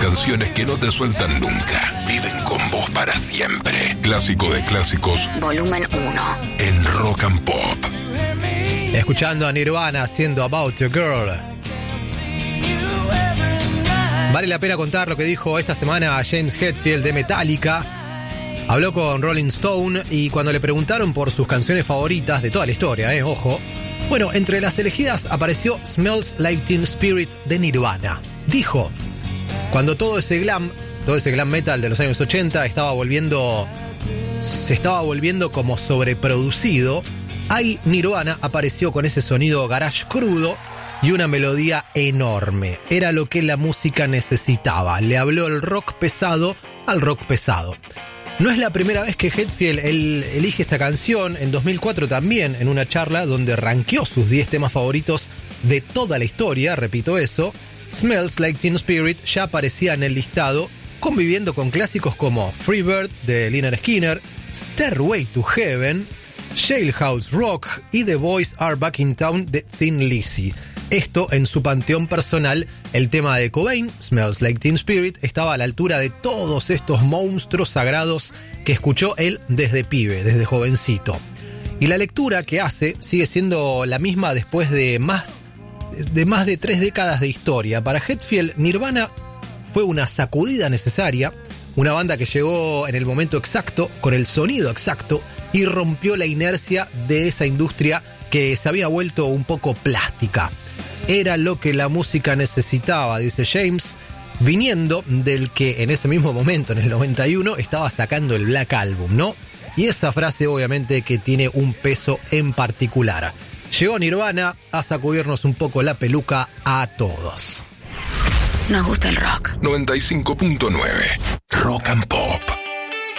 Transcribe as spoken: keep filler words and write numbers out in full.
canciones que no te sueltan nunca. Viven con vos para siempre. Clásico de clásicos. Volumen uno. En Rock and Pop. Escuchando a Nirvana haciendo About Your Girl. Vale la pena contar lo que dijo esta semana James Hetfield de Metallica. Habló con Rolling Stone y cuando le preguntaron por sus canciones favoritas de toda la historia, eh, ojo. Bueno, entre las elegidas apareció Smells Like Teen Spirit de Nirvana. Dijo, cuando todo ese glam, todo ese glam metal de los años ochenta estaba volviendo, se estaba volviendo como sobreproducido, ahí Nirvana apareció con ese sonido garage crudo y una melodía enorme. Era lo que la música necesitaba. Le habló el rock pesado al rock pesado. No es la primera vez que Hetfield él, elige esta canción. En dos mil cuatro también, en una charla donde rankeó sus diez temas favoritos de toda la historia, repito eso, Smells Like Teen Spirit ya aparecía en el listado, conviviendo con clásicos como Freebird de Lynyrd Skynyrd, Stairway to Heaven, Jailhouse Rock y The Boys Are Back in Town de Thin Lizzy. Esto en su panteón personal, el tema de Cobain, Smells Like Teen Spirit, estaba a la altura de todos estos monstruos sagrados que escuchó él desde pibe, desde jovencito. Y la lectura que hace sigue siendo la misma después de más de, más de tres décadas de historia. Para Hetfield, Nirvana fue una sacudida necesaria, una banda que llegó en el momento exacto, con el sonido exacto, y rompió la inercia de esa industria que se había vuelto un poco plástica. Era lo que la música necesitaba, dice James, viniendo del que en ese mismo momento, en el noventa y uno, estaba sacando el Black Album, ¿no? Y esa frase obviamente que tiene un peso en particular. Llegó Nirvana a sacudirnos un poco la peluca a todos. Nos gusta el rock. noventa y cinco punto nueve Rock and Pop.